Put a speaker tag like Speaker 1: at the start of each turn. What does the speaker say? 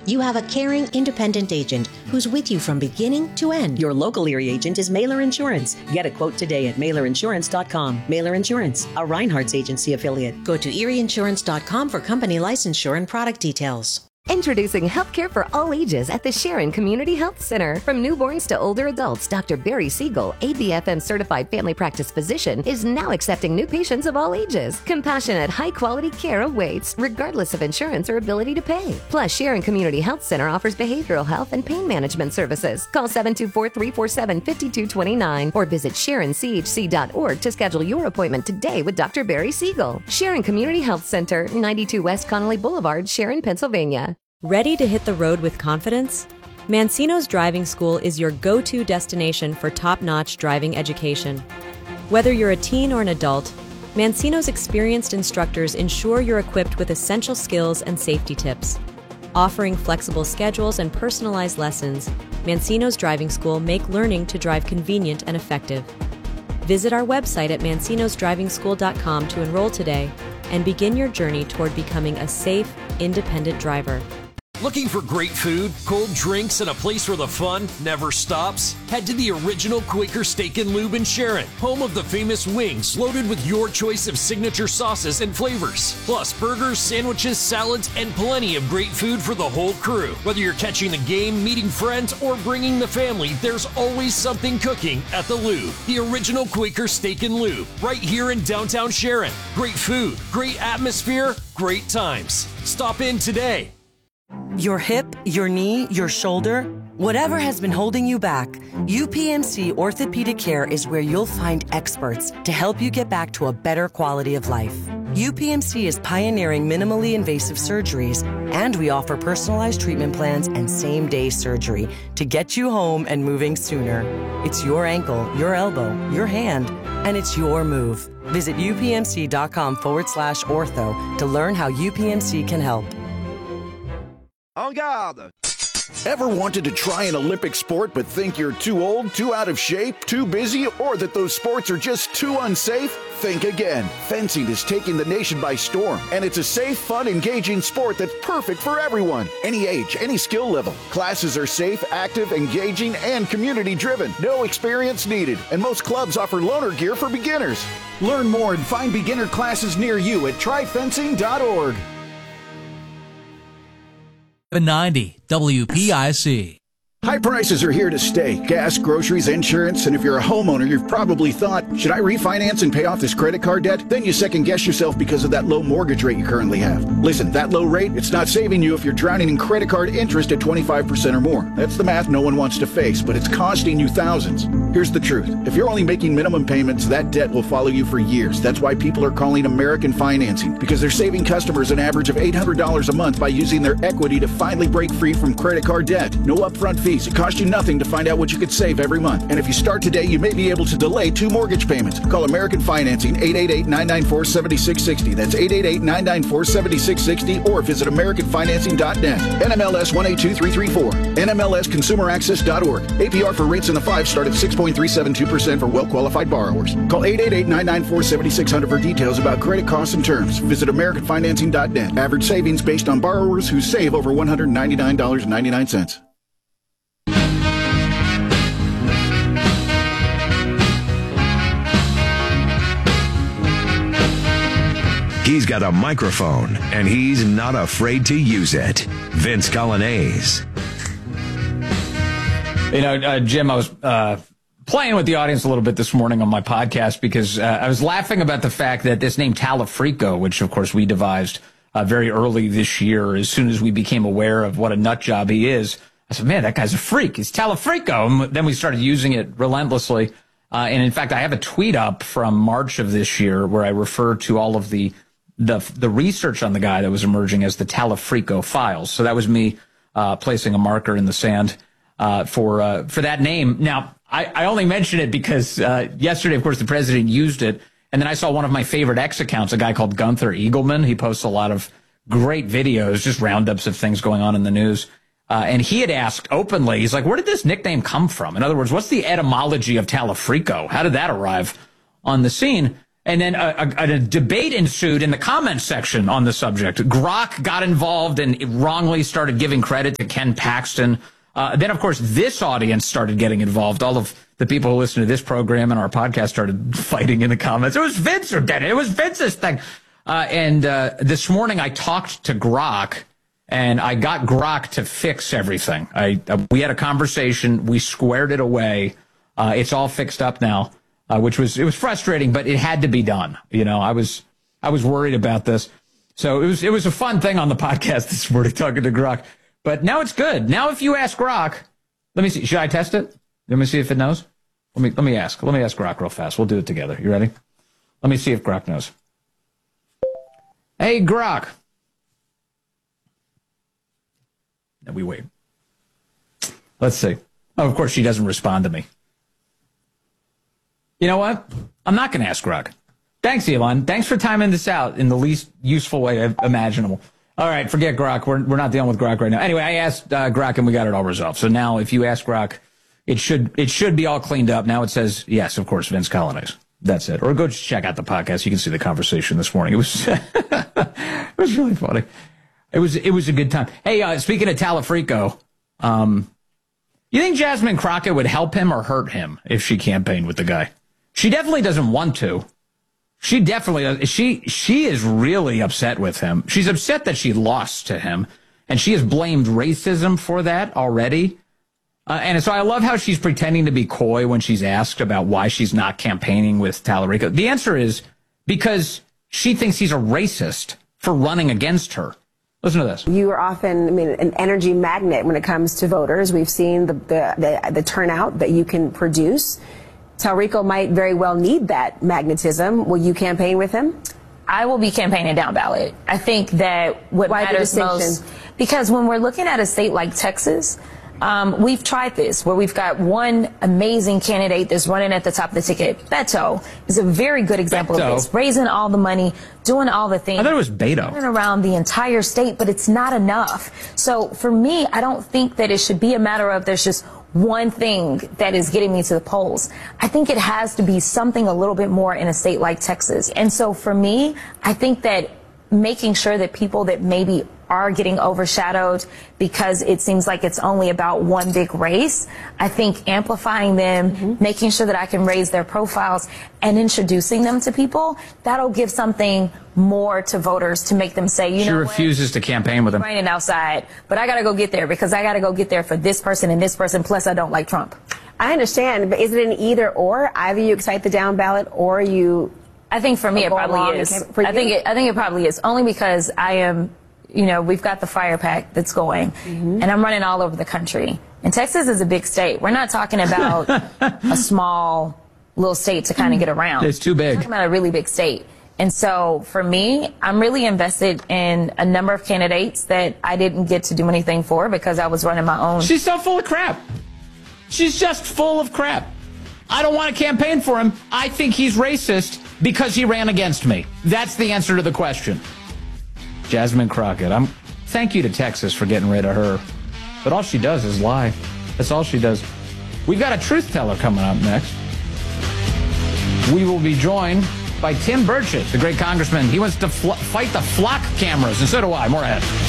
Speaker 1: You have a caring, independent agent who's with you from beginning to end. Your local Erie agent is Mailer Insurance. Get a quote today at mailerinsurance.com. Mailer Insurance, a Reinhardt's agency affiliate. Go to erieinsurance.com for company licensure and product details.
Speaker 2: Introducing healthcare for all ages at the Sharon Community Health Center. From newborns to older adults, Dr. Barry Siegel, ABFM certified family practice physician, is now accepting new patients of all ages. Compassionate, high-quality care awaits, regardless of insurance or ability to pay. Plus, Sharon Community Health Center offers behavioral health and pain management services. Call 724-347-5229 or visit SharonCHC.org to schedule your appointment today with Dr. Barry Siegel. Sharon Community Health Center, 92 West Connolly Boulevard, Sharon, Pennsylvania.
Speaker 3: Ready to hit the road with confidence? Mancino's Driving School is your go-to destination for top-notch driving education. Whether you're a teen or an adult, Mancino's experienced instructors ensure you're equipped with essential skills and safety tips. Offering flexible schedules and personalized lessons, Mancino's Driving School make learning to drive convenient and effective. Visit our website at mancinosdrivingschool.com to enroll today and begin your journey toward becoming a safe, independent driver.
Speaker 4: Looking for great food, cold drinks, and a place where the fun never stops? Head to the original Quaker Steak and Lube in Sharon, home of the famous wings loaded with your choice of signature sauces and flavors. Plus burgers, sandwiches, salads, and plenty of great food for the whole crew. Whether you're catching the game, meeting friends, or bringing the family, there's always something cooking at the Lube. The original Quaker Steak and Lube, right here in downtown Sharon. Great food, great atmosphere, great times. Stop in today.
Speaker 5: Your hip, your knee, your shoulder, whatever has been holding you back, UPMC Orthopedic Care is where you'll find experts to help you get back to a better quality of life. UPMC is pioneering minimally invasive surgeries, and we offer personalized treatment plans and same-day surgery to get you home and moving sooner. It's your ankle, your elbow, your hand, and it's your move. Visit upmc.com/ortho to learn how UPMC can help.
Speaker 6: En garde! Ever wanted to try an Olympic sport but think you're too old, too out of shape, too busy, or that those sports are just too unsafe? Think again. Fencing is taking the nation by storm, and it's a safe, fun, engaging sport that's perfect for everyone. Any age, any skill level. Classes are safe, active, engaging, and community-driven. No experience needed, and most clubs offer loaner gear for beginners. Learn more and find beginner classes near you at tryfencing.org.
Speaker 7: 90 WPIC.
Speaker 6: High prices are here to stay. Gas, groceries, insurance, and if you're a homeowner, you've probably thought, should I refinance and pay off this credit card debt? Then you second guess yourself because of that low mortgage rate you currently have. Listen, that low rate, it's not saving you if you're drowning in credit card interest at 25% or more. That's the math no one wants to face, but it's costing you thousands. Here's the truth. If you're only making minimum payments, that debt will follow you for years. That's why people are calling American Financing, because they're saving customers an average of $800 a month by using their equity to finally break free from credit card debt. No upfront fees. It costs you nothing to find out what you could save every month. And if you start today, you may be able to delay 2 mortgage payments. Call American Financing, 888-994-7660. That's 888-994-7660, or visit AmericanFinancing.net. NMLS 182334. NMLSConsumerAccess.org. APR for rates in the 5 start at 6.372% for well-qualified borrowers. Call 888-994-7600 for details about credit costs and terms. Visit AmericanFinancing.net. Average savings based on borrowers who save over $199.99.
Speaker 8: He's got a microphone, and he's not afraid to use it. Vince Coglianese.
Speaker 9: You know, Jim, I was playing with the audience a little bit this morning on my podcast because I was laughing about the fact that this name Talafrico, which, of course, we devised very early this year, as soon as we became aware of what a nut job he is, I said, man, that guy's a freak. He's Talafrico. And then we started using it relentlessly. And, in fact, I have a tweet up from March of this year where I refer to all of the research on the guy that was emerging as the Talafrico files. So that was me placing a marker in the sand for that name. Now, I only mention it because yesterday, of course, the president used it. And then I saw one of my favorite X accounts, a guy called Gunther Eagleman. He posts a lot of great videos, just roundups of things going on in the news. And he had asked openly, he's like, where did this nickname come from? In other words, what's the etymology of Talafrico? How did that arrive on the scene? And then a debate ensued in the comments section on the subject. Grok got involved and wrongly started giving credit to Ken Paxton. Then, of course, this audience started getting involved. All of the people who listen to this program and our podcast started fighting in the comments. It was Vince who did it. It was Vince's thing. And this morning I talked to Grok, and I got Grok to fix everything. We had a conversation. We squared it away. It's all fixed up now. It was frustrating, but it had to be done. You know, I was worried about this. So it was a fun thing on the podcast this morning talking to Grok. But now it's good. Now if you ask Grok, let me see. Should I test it? Let me see if it knows. Let me ask Grok real fast. We'll do it together. You ready? Let me see if Grok knows. Hey, Grok. And we wait. Let's see. Oh, of course she doesn't respond to me. You know what? I'm not going to ask Grok. Thanks, Elon. Thanks for timing this out in the least useful way imaginable. All right, forget Grok. We're not dealing with Grok right now. Anyway, I asked Grok and we got it all resolved. So now if you ask Grok, it should be all cleaned up. Now it says, yes, of course, Vince Colonnese. That's it. Or go check out the podcast. You can see the conversation this morning. It was it was really funny. It was a good time. Hey, speaking of Talafrico, you think Jasmine Crockett would help him or hurt him if she campaigned with the guy? She definitely doesn't want to. She definitely does. She is really upset with him. She's upset that she lost to him, and she has blamed racism for that already. And so I love how she's pretending to be coy when she's asked about why she's not campaigning with Talarico. The answer is because she thinks he's a racist for running against her. Listen to this.
Speaker 10: You are often, an energy magnet when it comes to voters. We've seen the turnout that you can produce. Talarico might very well need that magnetism. Will you campaign with him?
Speaker 11: I will be campaigning down ballot. I think that what matters most, because when we're looking at a state like Texas, we've tried this where we've got one amazing candidate that's running at the top of the ticket. Beto is a very good example of this, raising all the money, doing all the things.
Speaker 9: I thought it was Beto.
Speaker 11: Around the entire state, but it's not enough. So for me, I don't think that it should be a matter of there's just one thing that is getting me to the polls. I think it has to be something a little bit more in a state like Texas. And so for me, I think that making sure that people that maybe are getting overshadowed because it seems like it's only about one big race, I think amplifying them, making sure that I can raise their profiles and introducing them to people, that'll give something more to voters to make them say, you know
Speaker 9: what? She refuses to campaign with him.
Speaker 11: It's raining outside, but I got to go get there because I got to go get there for this person and this person, plus I don't like Trump.
Speaker 10: I understand, but is it an either or? Either you excite the down ballot or you...
Speaker 11: I think for me it probably is. I think it probably is, only because I am, we've got the fire pack that's going, and I'm running all over the country. And Texas is a big state. We're not talking about a small little state to kind of get around.
Speaker 9: It's too big.
Speaker 11: We're talking about a really big state. And so for me, I'm really invested in a number of candidates that I didn't get to do anything for because I was running my own.
Speaker 9: She's so full of crap. She's just full of crap. I don't want to campaign for him. I think he's racist because he ran against me. That's the answer to the question. Jasmine Crockett. Thank you to Texas for getting rid of her. But all she does is lie. That's all she does. We've got a truth teller coming up next. We will be joined by Tim Burchett, the great congressman. He wants to fight the flock cameras, and so do I. More ahead.